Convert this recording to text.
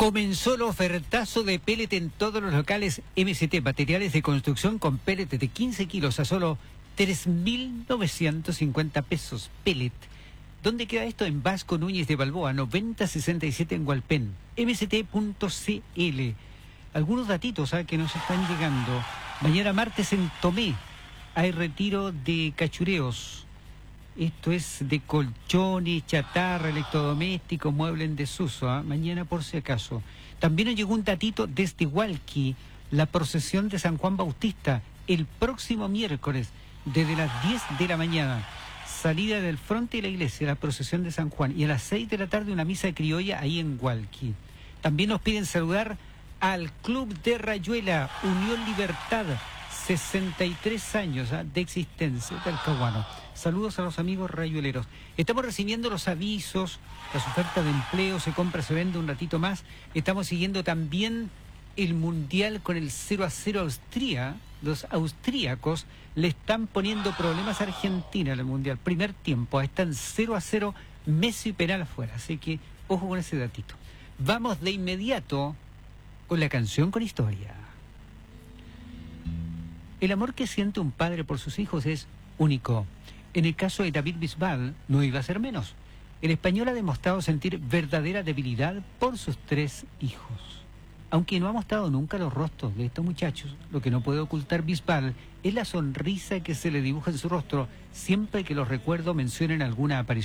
Comenzó el ofertazo de pellet en todos los locales MCT, materiales de construcción con pellet de 15 kilos a solo 3.950 pesos. Pellet. ¿Dónde queda esto? En Vasco Núñez de Balboa, 9067 en Hualpén. mct.cl. Algunos datitos que nos están llegando. Mañana martes en Tomé hay retiro de cachureos. Esto es de colchones, chatarra, electrodomésticos, muebles en desuso. Mañana por si acaso. También nos llegó un datito desde Hualqui, la procesión de San Juan Bautista, el próximo miércoles, desde las 10 de la mañana. Salida del frente de la iglesia, la procesión de San Juan. Y a las 6 de la tarde una misa criolla ahí en Hualqui. También nos piden saludar al Club de Rayuela, Unión Libertad. 63 años de existencia del Talcahuano. Saludos a los amigos rayueleros. Estamos recibiendo los avisos, las ofertas de empleo, se compra, se vende un ratito más. Estamos siguiendo también el Mundial con el 0-0 Austria. Los austríacos le están poniendo problemas a Argentina en el Mundial. Primer tiempo, están 0-0, Messi y penal afuera. Así que ojo con ese datito. Vamos de inmediato con la canción con historia. El amor que siente un padre por sus hijos es único. En el caso de David Bisbal, no iba a ser menos. El español ha demostrado sentir verdadera debilidad por sus 3 hijos. Aunque no ha mostrado nunca los rostros de estos muchachos, lo que no puede ocultar Bisbal es la sonrisa que se le dibuja en su rostro siempre que los recuerdos mencionen alguna aparición